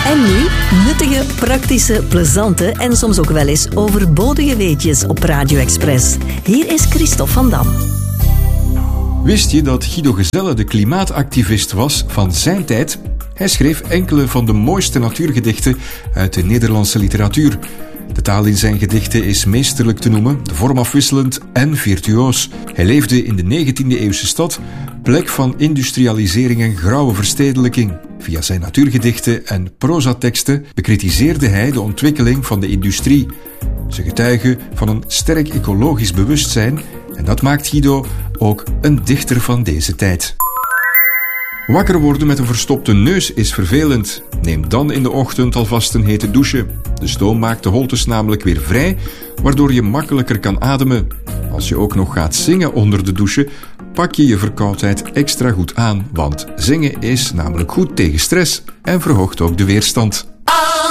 En nu nuttige, praktische, plezante en soms ook wel eens overbodige weetjes op Radio Express. Hier is Christophe van Dam. Wist je dat Guido Gezelle de klimaatactivist was van zijn tijd? Hij schreef enkele van de mooiste natuurgedichten uit de Nederlandse literatuur. De taal in zijn gedichten is meesterlijk te noemen, de vorm afwisselend en virtuoos. Hij leefde in de 19e-eeuwse stad, plek van industrialisering en grauwe verstedelijking. Via zijn natuurgedichten en prozateksten bekritiseerde hij de ontwikkeling van de industrie. Ze getuigen van een sterk ecologisch bewustzijn en dat maakt Guido ook een dichter van deze tijd. Wakker worden met een verstopte neus is vervelend. Neem dan in de ochtend alvast een hete douche. De stoom maakt de holtes namelijk weer vrij, waardoor je makkelijker kan ademen. Als je ook nog gaat zingen onder de douche, pak je je verkoudheid extra goed aan, want zingen is namelijk goed tegen stress en verhoogt ook de weerstand.